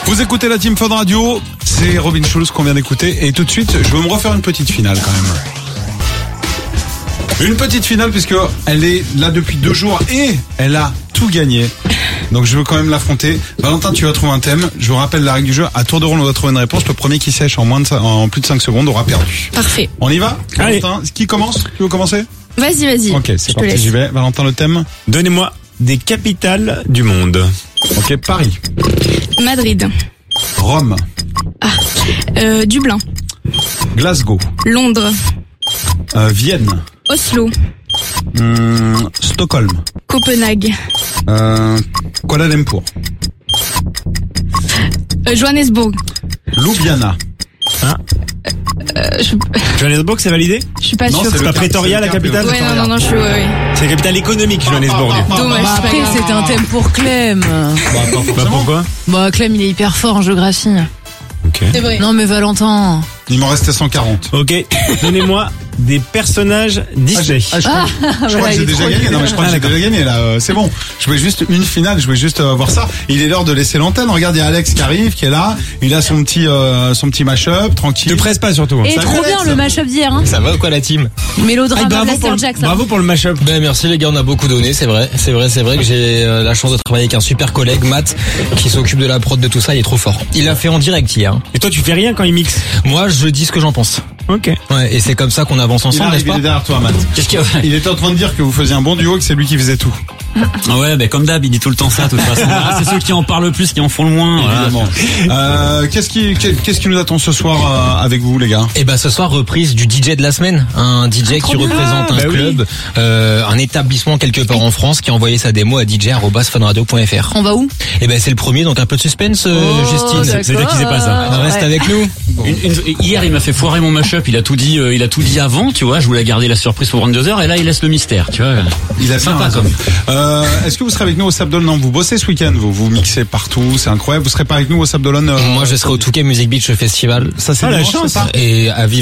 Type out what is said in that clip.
Vous écoutez la Team Fun Radio, c'est Robin Schulz qu'on vient d'écouter et tout de suite, je veux me refaire une petite finale quand même. Une petite finale puisque elle est là depuis 2 jours et elle a tout gagné. Donc je veux quand même l'affronter. Valentin, tu vas trouver un thème. Je vous rappelle la règle du jeu. À tour de rôle, on va trouver une réponse. Le premier qui sèche en plus de 5 secondes aura perdu. Parfait. On y va? Allez. Valentin, qui commence? Tu veux commencer? Vas-y. Ok, c'est parti, j'y vais. Valentin, le thème? Donnez-moi des capitales du monde. Ok, Paris. Madrid. Rome. Dublin. Glasgow. Londres. Vienne. Oslo. Stockholm. Copenhague. Kuala Lumpur. Johannesburg. Ljubljana. Johannesburg, c'est validé? Je suis pas Non, sûre. c'est C'est le pas cap, Pretoria, c'est le la cap, capitale? le Ouais, Pretoria. non, je suis, ouais. C'est la capitale économique, Johannesburg. Dommage, Bah c'est pas après, grave. c'était un thème pour Clem. Bah pourquoi? Bah Clem, il est hyper fort en géographie. Ok. C'est vrai. Non mais Valentin. Il m'en restait 140. Ok, donnez-moi des personnages Disney. Je crois voilà, que il j'ai est déjà trop gagné. nul. Non, mais je crois que j'ai déjà gagné là. C'est bon. Je voulais juste une finale. Je voulais juste voir ça. Il est l'heure de laisser l'antenne. Regarde, il y a Alex qui arrive, qui est là. Il a son petit mash-up, tranquille. Te presse pas surtout. Et Ça trop va, bien Alex le mash-up d'hier, hein. Ça va ou quoi la team? Mélodrama bravo, Blaster Jack, ça. bravo pour le mashup. Ben merci les gars, on a beaucoup donné, c'est vrai que j'ai la chance de travailler avec un super collègue, Matt, qui s'occupe de la prod de tout ça, il est trop fort. Il l'a fait en direct hier. Et toi, tu fais rien quand il mixe? Moi, je dis ce que j'en pense. Ok. Ouais, et c'est comme ça qu'on avance Il ensemble, arrive, n'est-ce il est pas? derrière toi, Matt. Qu'est-ce qu'il y a? Il était en train de dire que vous faisiez un bon duo et que c'est lui qui faisait tout. Ouais, ben comme d'hab, il dit tout le temps ça, de toute façon. Ah, c'est ceux qui en parlent le plus qui en font le moins. Voilà. Évidemment. Qu'est-ce qui nous attend ce soir avec vous, les gars? Et ben ce soir, reprise du DJ de la semaine, un DJ qui représente un Bah oui. club, un établissement quelque part en France qui a envoyé sa démo à dj@funradio.fr. On va où? Et ben c'est le premier, donc un peu de suspense, Justine. C'est-à-dire qu'il sait pas ça. Reste avec nous. Hier, il m'a fait foirer mon mashup. Il a tout dit avant, tu vois. Je voulais garder la surprise pour 22h et là, il laisse le mystère, tu vois. Il a Sympa, bien raison. Est-ce que vous serez avec nous au Sable d'Olonne? Non, vous bossez ce week-end, vous mixez partout, c'est incroyable. Vous serez pas avec nous au Sable d'Olonne? Moi, je serai au Touquet Music Beach Festival. Ça, c'est Ah, la dimanche, chance. c'est ça? Et à vivre